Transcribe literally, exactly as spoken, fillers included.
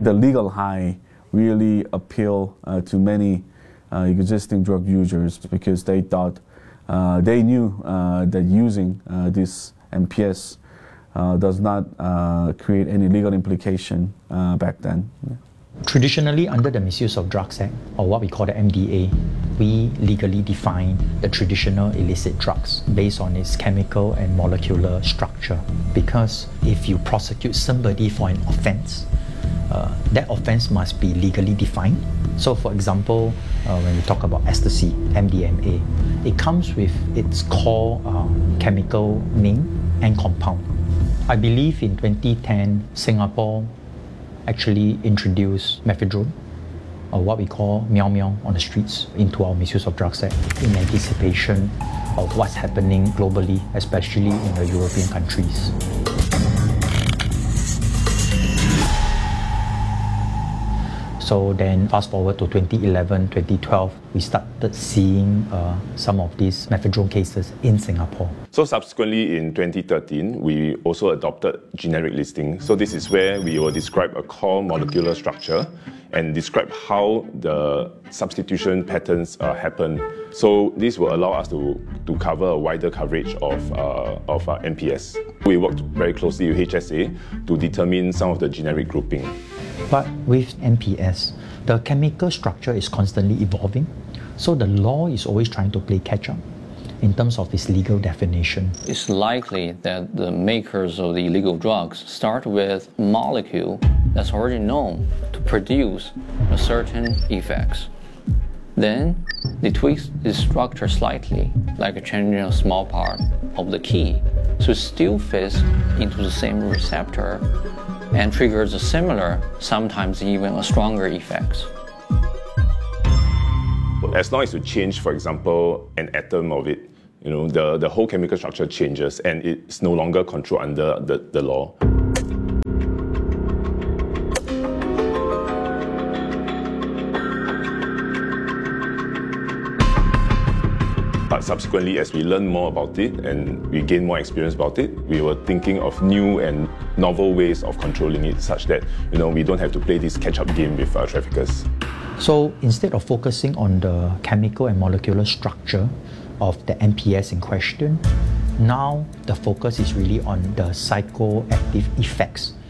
the legal high really appeal uh, to many uh, existing drug users because they thought uh, they knew uh, that using uh, this M P S uh, does not uh, create any legal implication uh, back then. Yeah. Traditionally, under the Misuse of Drugs Act, or what we call the M D A, we legally define the traditional illicit drugs based on its chemical and molecular structure. Because if you prosecute somebody for an offense, uh, that offense must be legally defined. So for example, uh, when we talk about ecstasy, M D M A, it comes with its core uh, chemical name and compound. I believe in twenty ten, Singapore actually introduced methadone, or what we call meow meow on the streets, into our Misuse of Drugs Act in anticipation of what's happening globally, especially in the European countries. So then fast forward to twenty eleven, twenty twelve, we started seeing uh, some of these methadone cases in Singapore. So subsequently in twenty thirteen, we also adopted generic listing. So this is where we will describe a core molecular structure and describe how the substitution patterns uh, happen. So this will allow us to, to cover a wider coverage of, uh, of uh, M P S. We worked very closely with H S A to determine some of the generic grouping. But with M P S, the chemical structure is constantly evolving, so the law is always trying to play catch-up in terms of its legal definition. It's likely that the makers of the illegal drugs start with a molecule that's already known to produce a certain effects. Then they tweak the structure slightly, like changing a small part of the key, so it still fits into the same receptor and triggers a similar, sometimes even a stronger effects. As long as you change, for example, an atom of it, you know, the, the whole chemical structure changes and it's no longer controlled under the, the law. But subsequently, as we learn more about it and we gain more experience about it, we were thinking of new and novel ways of controlling it such that, you know, we don't have to play this catch-up game with uh, traffickers. So instead of focusing on the chemical and molecular structure of the M P S in question, now the focus is really on the psychoactive effects